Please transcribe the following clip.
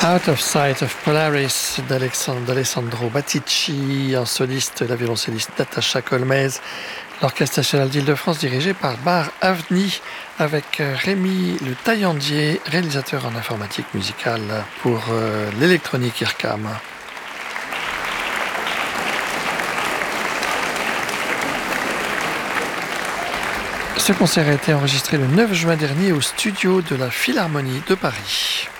Out of Sight of Polaris d'Alessandro Battici, en soliste la violoncelliste Natacha Colmez, l'Orchestre national d'Île-de-France dirigé par Bar Avni avec Rémi Le Taillandier, réalisateur en informatique musicale pour l'électronique IRCAM. Ce concert a été enregistré le 9 juin dernier au studio de la Philharmonie de Paris.